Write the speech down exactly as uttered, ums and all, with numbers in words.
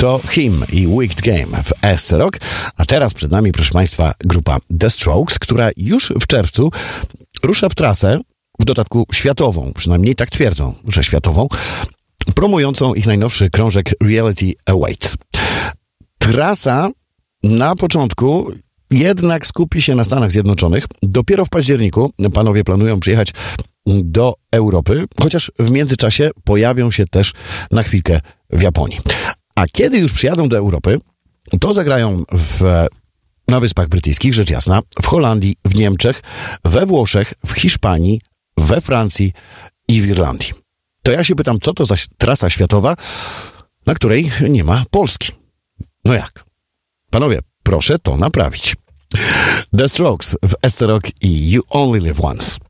To Him i Wicked Game w S C Rock, a teraz przed nami, proszę Państwa, grupa The Strokes, która już w czerwcu rusza w trasę, w dodatku światową, przynajmniej tak twierdzą, że światową, promującą ich najnowszy krążek Reality Awaits. Trasa na początku jednak skupi się na Stanach Zjednoczonych. Dopiero w październiku panowie planują przyjechać do Europy, chociaż w międzyczasie pojawią się też na chwilkę w Japonii. A kiedy już przyjadą do Europy, to zagrają w, na Wyspach Brytyjskich, rzecz jasna, w Holandii, w Niemczech, we Włoszech, w Hiszpanii, we Francji i w Irlandii. To ja się pytam, co to za trasa światowa, na której nie ma Polski? No jak? Panowie, proszę to naprawić. The Strokes w S C Rock i You Only Live Once.